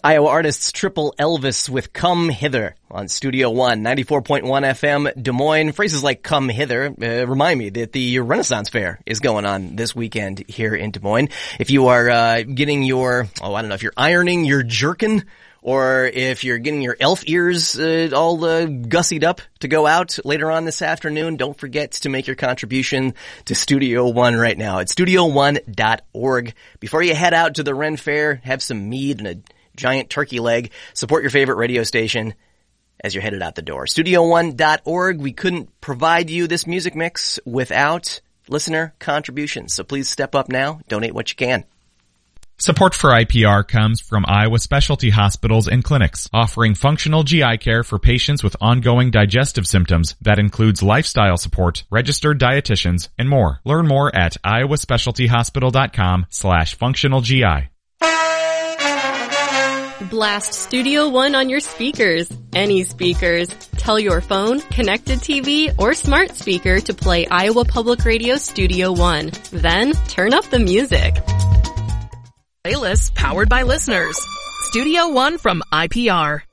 Iowa artists Triple Elvis with Come Hither on Studio One, 94.1 FM, Des Moines. Phrases like come hither remind me that the Renaissance Fair is going on this weekend here in Des Moines. If you are getting your, if you're ironing your jerkin, or if you're getting your elf ears all gussied up to go out later on this afternoon, don't forget to make your contribution to Studio One right now at studio1.org. Before you head out to the Ren Fair, have some mead and a giant turkey leg. Support your favorite radio station as you're headed out the door. Studio1.org. We couldn't provide you this music mix without listener contributions. So please step up now. Donate what you can. Support for IPR comes from Iowa Specialty Hospitals and Clinics, offering functional GI care for patients with ongoing digestive symptoms that includes lifestyle support, registered dietitians, and more. Learn more at iowaspecialtyhospital.com/functionalgi. Blast Studio One on your speakers. Any speakers. Tell your phone, connected TV, or smart speaker to play Iowa Public Radio Studio One. Then turn up the music. Playlists powered by listeners. Studio One from IPR.